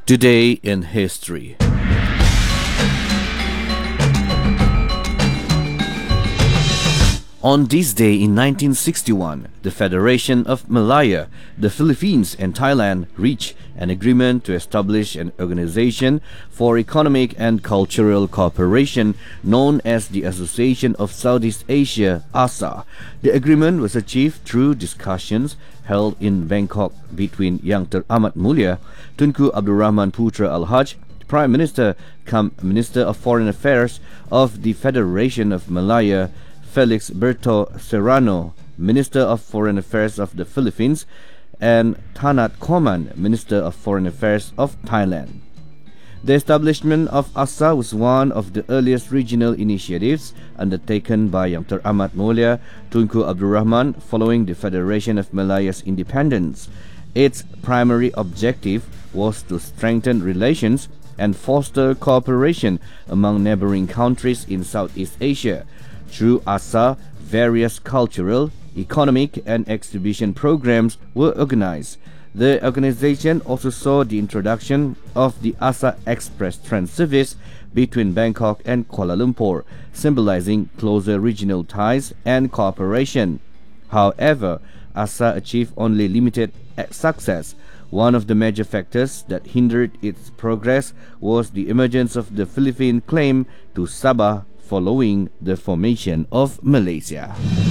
Today in History. On this day in 1961, the Federation of Malaya, the Philippines and Thailand reached an agreement to establish an organization for economic and cultural cooperation known as the Association of Southeast Asia, ASA. The agreement was achieved through discussions held in Bangkok between Yang Tr. Amat Mulia, Tunku Abdul Rahman Putra Al-Haj, Prime Minister cum Minister of Foreign Affairs of the Federation of Malaya, Felix Berto Serrano, Minister of Foreign Affairs of the Philippines, and Thanat Khoman, Minister of Foreign Affairs of Thailand. The establishment of ASA was one of the earliest regional initiatives undertaken by Yang Tr. Amat Mulia Tunku Abdul Rahman following the Federation of Malaya's independence. Its primary objective was to strengthen relations and foster cooperation among neighboring countries in Southeast Asia. Through ASA, various cultural, economic and exhibition programs were organized. The organization also saw the introduction of the ASA Express train service between Bangkok and Kuala Lumpur, symbolizing closer regional ties and cooperation. However, ASA achieved only limited success. One of the major factors that hindered its progress was the emergence of the Philippine claim to Sabah following the formation of Malaysia.